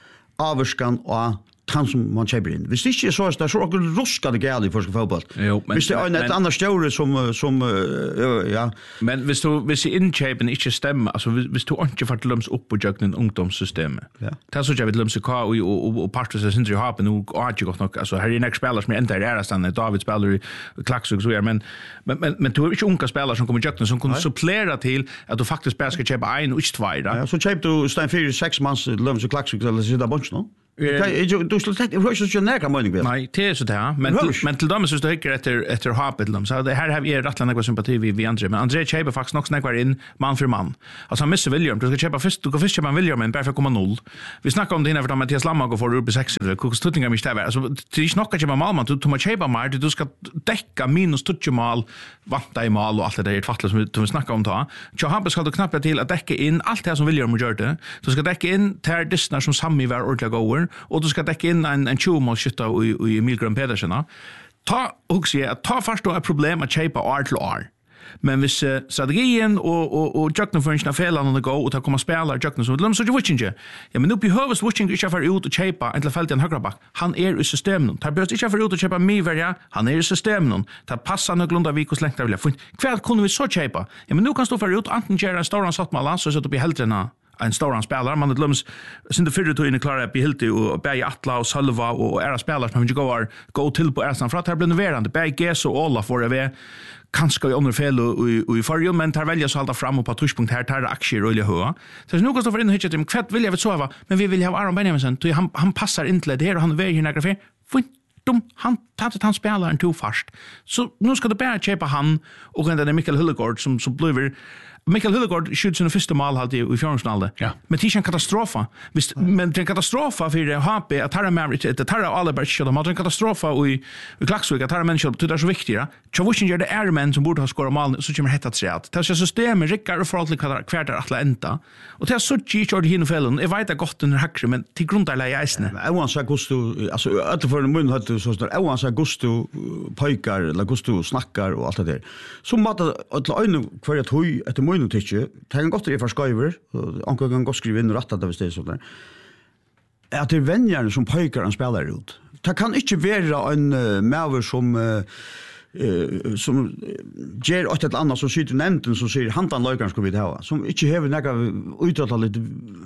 avskan och han som man köper in. Visst inte så är det så och ruskade gärna för fotboll. Visst det är en annan story som som ja. Men visst du visst in shape inte stämmer. Alltså visst du inte för lums upp på juggen ungdomssystemet. Ja. Det så jag vill lums ka och och parter så syns ju ha på nu och jag gott nog alltså här är nästa spelare som inte är där stannar David spelar i klacksug så är men men men du har inte unga spelare som kommer juggen som kan supplera till att du faktiskt bara ska köpa en och två där. Ja, så köper du Stein fyra sex mans lums och klacksug eller så där bunch no. Du skulle säga hur så nära mening vet. Nej, det är så där, men men till dem så står det efter efter Hapet dem. Så det här har vi rätt länge sympati vi vi andra, men André Chaber faktiskt nog snackar in man för man. Alltså han missar William, du ska köpa först, du kan först köpa William men bara för komma noll. Vi snackar om det innan för Mattias Lamma går för upp sex. Hur stuttingar mig stäver. Alltså det är snacka köpa mal man du tar köpa mal, du ska täcka minus touch mal, vanta i mal och allt det där ett fattlas som vi snackar om då. Så Hapet ska du knappa till att täcka in allt det som William gör det. Du ska täcka in ter distnar som Sammy var ordentligt goer och du ska täcka in en en tjugo skytta och i Milgram Pedersen. Ta och se att ta först då ett problem att köpa art till art. Men hvis uh, strategien och och och Jackson för en fel on the go och ta komma spela Jackson så de så ju watching. Ja men nu behövs watching inte för ut och köpa en till fält en högra back. Han är i systemet. Tar behövs inte för ut och köpa mig värja. Han är i systemet. Ta passa några glunda vikos längtar vill jag. Kväll kunde vi så köpa. Ja men nu kan stå för ut antingen göra en stor satt mal så sätter upp i heltrena en stor spelare man det glöms sen det förra tog in i klara på Hilti och Berg Atla och Salva och era spelare som inte går gå till på Ersan för att här blir nerverande Berg Ges och alla får det kanske i andra fel och i förra men tar välja så hålla fram och på touchpunkt här tar aktier och höra så nu går det för in hit dem kvätt vill jag vet så va men vi vill ha Aron Benjamin så han han passar inte det här och han är ju några fel dum han tatt han spelar en två fast så nu ska det bara köpa han och den där Mikael Hullegård som som blir Mikael Hullegård skjuts in i första mål halt i fjärde. Ja. Men det är en katastrof. Visst, men det är en katastrof för H P att Tara Maverick det Tara Oliver så de har en katastrof och i i Klaxvik att Tara människor det är så viktigt. Chavushin gör det är men som borde ha skorat mål så kommer hettat sig att. Det är systemet rickar och förhållligt kvar där att ända. Och det är så tjockt och hinner fällen. Jag vet att gott den hackre men till grund där lägger isne. Jag vill säga gusto alltså att för en mun hade så där. Jag vill säga gusto pojkar eller gusto snackar och allt det där. Så matta att ögon kvar att höj att mun tycker. Det kan gott det för skriver. Onkel kan gott skriva in rätt att det är så där. Att det vänjer som pojkar han spelar ut. Det kan inte vara en uh, mäver som uh, uh, som ger åt ett annat som sitter nämnden som säger hantan lökaren ska vi ha. Som inte har några uttalat lite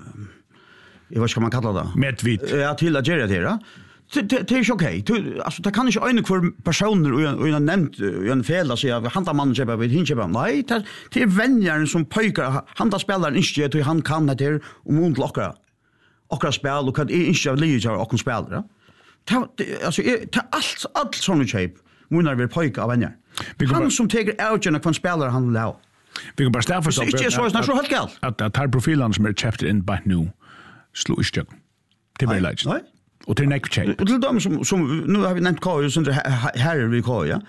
jag vet ska man kalla det. Medvit. Ja till att göra det då. Det är okej. Alltså det kan inte öna för personer och en nämnt en fel att säga hanta mannen köpa vid hinköpa. Nej, det är vänner som pojkar hanta spelaren inte att han kan det där och mot lockar. Och spel och kan inte ligga och kan spela. Alltså det allt allt såna köp. Munnar vill pojkar av vänner. Han som tar out en spelare han vill ha. Vi kan bara ställa för så. Det är så så helt galt. Att att har profilen som är chapter in by new. Slå istället. Det blir lätt. Nej. Och det är neck check. Och till dem som som nu har vi nämnt K som här vi K ja.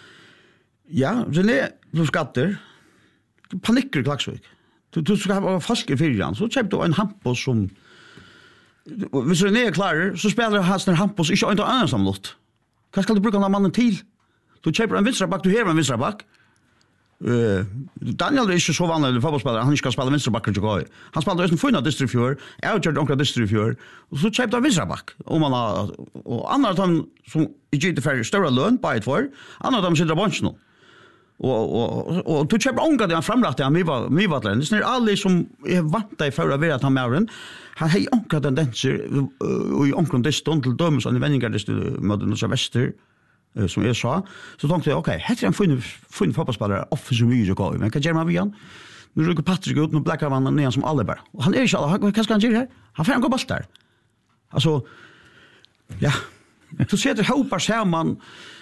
Ja, så det är skatter. Paniker Klaxvik. Du du ska ha falske fyrjan så köpte du en Hampus som hvis du är klar så spelar han den Hampus inte inte annars som lott. Vad ska du bruka den mannen till? Du köper en vänstra back du har en vänstra back. Uh, Daniel är inte så vanlig fotbollsspelare, han ska spela vänsterback och gå. Han spelar just en fina distributör, outgör onkel distributör. Och så köpte han vänsterback. Och man har och andra de som inte inte för stora lön på ett för. Andra de sitter på bänken. Och och och du köper onkel den framrätt han vi var vi var där. Det är alla som är vant i förra veckan att han med den. Han har onkel tendenser och i onkel det stund till döms och vänningar det med den så väster. Som jag sa, så tänkte jag, okej, okay, heter en fin, fin fotbollsspelare off så mycket går. Men kan German igen? Nu rycker Patrick ut, nu blackar han ner som Oliver. Och han är inte alla, vad ska han göra här? Han får en god boll där. Alltså, ja. Så ser det hopar samman.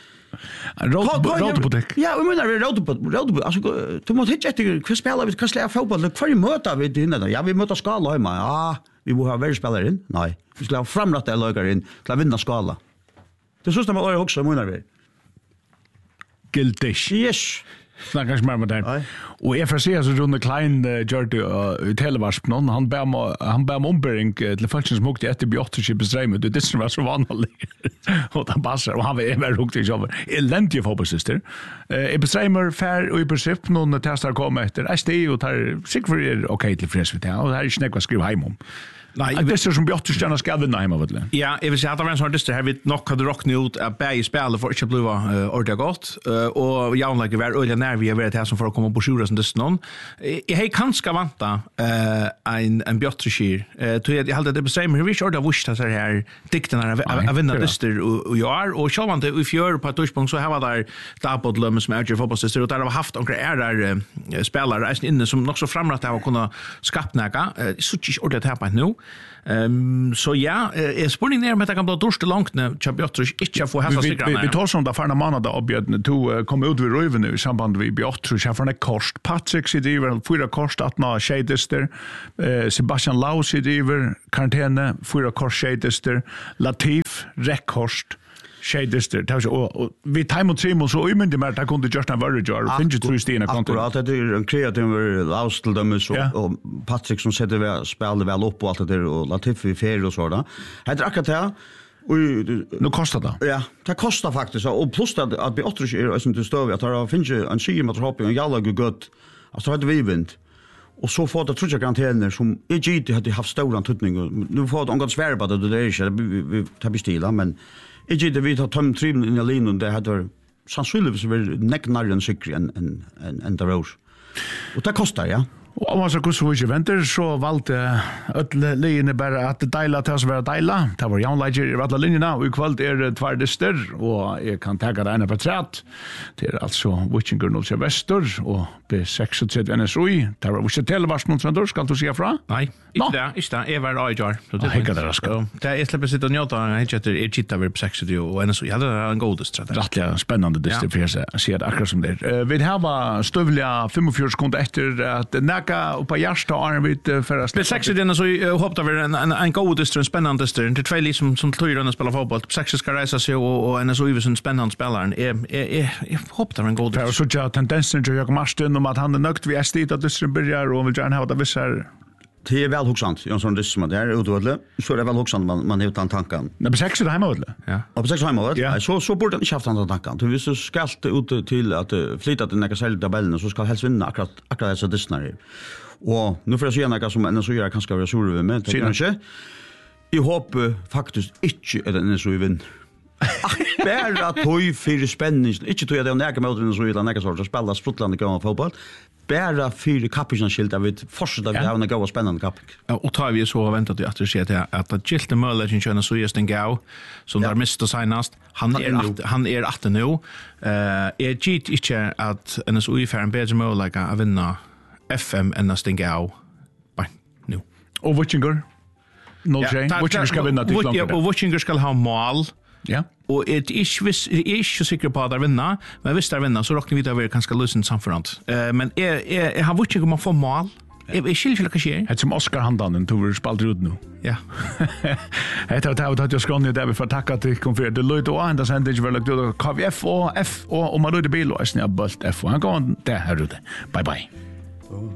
Rotopotek. Ja, vi menar vi rotopotek. Alltså, du måste hitta efter, vad spelar vi, vad släpper fotboll? Vad möter vi till innan? Ja, vi möter skala hemma. Ja, vi borde ha väl spelare in. Nej, vi skulle ha framrätta lökar in till att vinna skala. Det så som man också menar vi. Giltish. Yes. Snackar inte mer med det. Och jag får se så Rune Klein gör det i televarsp någon han bär han bär ombering till folk som åkte efter Björtchip Stream det det var så vanligt. Och han passar och han var väl rukt i jobb. Eländige fotbollssyster. Eh Bestreamer fair och i princip någon testar komma efter. S D och tar säkert okej till fräs för det. Och det här är snäcka skriva hem om. Nej, det är som Björtchip ska vinna hemma vet du. Ja, jag vill säga att det var en sån dyster här vi nog hade rocknat ut att bäge spela för att inte bli ordentligt gott och jag like var öliga när vi är vet här som för att komma på sjura som det någon. Jag hej kanske vänta eh en en Björtchip. Eh tror jag hade det bestämmer hur vi kör det visst så här dikterna av vinna dyster och jag och så vant if you're på touchpunkt så har där Dabodlum som är ju fotbollssyster och där har haft några är där spelare är inne som också framrat att kunna skapnäga så inte ordentligt här på nu. Ehm så ja, är spänning ner med att kan bli dorst långt när Björtchip inte får hälsa sig grann. Vi tar som där förna månader och bjöd to komma ut vid Röven nu i samband med Björtchip har från kost Patrick Sidiver fyra kost att nå Shadester eh Sebastian Lau Sidiver karantän fyra kost Shadester Latif Rekost Shadester det så vi time och trim och så men det mer där kunde just en varje jar finns ju tre stena kontot. Akkurat det är en kreativ Laus till dem så och Patrick som sätter väl spelar väl upp och allt det där och Latif i fer och så där. Det är akkurat det. Och nu kostar det. Ja, det kostar faktiskt och plus att att vi åter är som du står att det finns ju en sig med hopp och jalla gott. Alltså hade vi vint. Och så får det tror jag garanterar som E G T hade haft stor antydning. Nu får det angående svär på det det är inte vi tar bestilla men E G T vi tar tom trim in alene och det hade sannsynligvis varit necknarren cykel en en en en rose. Och det kostar ja. Och om man så kus så venter så valde öll linje bara att dela till oss vara dela. Det var Jan Lager i alla linjerna och i kvalt är det två dyster och jag kan ta det ena på trätt. Det är alltså Witchinger North Väster och B sextiotre N S I. Det var också televars någon som då ska du se fra? Nej, inte där, inte där. Är väl Ajar. Så det är det ska. Det är släpper sitta och njöta han heter är chitta över sextio och N S I hade en godest rätt. Rättliga spännande dyster för sig. Ser det akkurat som det. Vi har var stövliga fyrtiofyra sekunder efter att och på hjärsta arm vid förra släpp. Sex den så hoppar vi en en, en godest en spännande stund. Det två liksom som tror att spela fotboll. Sex ska resa sig och och en så är en spännande spelaren. Är är hoppar en godest. För så jag tendensen till jag måste om att han är nökt vi är stit att det börjar och vill gärna ha det vissar. Det är väl huxant. Jag sån det som det är utåtle. Så är det väl huxant man man har utan tanken. Men på sex det hemma väl? Ja. Och på sex hemma väl? Så så borde den inte haft andra tankar. Du visst så ska det ut till att flytta till några sälj tabellen så ska helst vinna akkurat akkurat så det snarare. Och nu får jag se några som ännu så gör kanske vara sur över men det kanske. Jag hoppas faktiskt inte att den så vinner. Bara toy för spänning. Inte tror jag det är näka mot den så vill näka så att spela Skottland och fotboll. Bara för kapitens skilt av ett fortsätta vi har en gå spännande kap. Och tar vi så väntat att det ser att att att Gilte Möller kan köra så just en gå som där mister senast. Han är han är åtta nu. Eh är Git inte att en så ungefär en bättre möjlighet att vinna F M än att stänga av. Nu. Och Witchinger? No Jane. Witchinger ska vinna till långt. Och Witchinger ska ha mål. Ja. Och det är inte är så säker på att de vinner, men visst de vinner så räknar vi det över ganska lösen samförand. Eh men är är har Witchinger man får mål? Jag skiljer väl kanske. Det som Oscar Handan tog spalt ut nu. Ja. Jag tror att jag ska nu där för att tacka till kom för det löd och ända sen det väl då K V F och F och om man då det bil och snabbt F och han går där här ute. Bye bye.